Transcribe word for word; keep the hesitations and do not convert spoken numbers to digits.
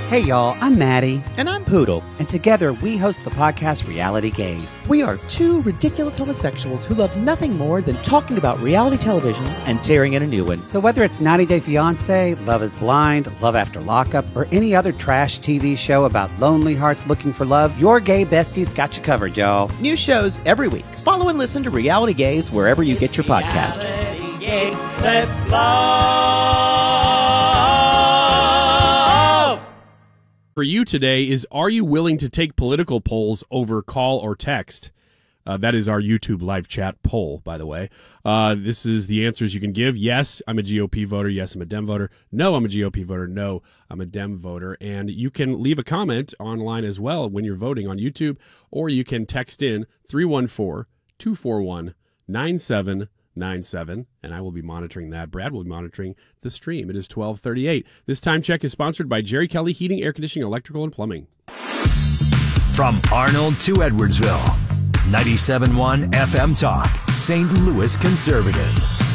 Hey y'all, I'm Maddie. And I'm Poodle. And together we host the podcast Reality Gaze. We are two ridiculous homosexuals who love nothing more than talking about reality television and tearing in a new one. So whether it's ninety day fiancé, Love is Blind, Love After Lockup, or any other trash T V show about lonely hearts looking for love, your gay besties got you covered, y'all. New shows every week. Follow and listen to Reality Gaze wherever you get your podcast. Reality Gaze, let's love. For you today is, are you willing to take political polls over call or text? Uh, that is our YouTube live chat poll, by the way. Uh, this is the answers you can give. Yes, I'm a G O P voter. Yes, I'm a Dem voter. No, I'm a G O P voter. No, I'm a Dem voter. And you can leave a comment online as well when you're voting on YouTube, or you can text in three one four, two four one, nine seven nine seven, and I will be monitoring that. Brad will be monitoring the stream. It is twelve thirty-eight. This time check is sponsored by Jerry Kelly Heating, Air Conditioning, Electrical, and Plumbing. From Arnold to Edwardsville, ninety-seven point one F M Talk, Saint Louis Conservative.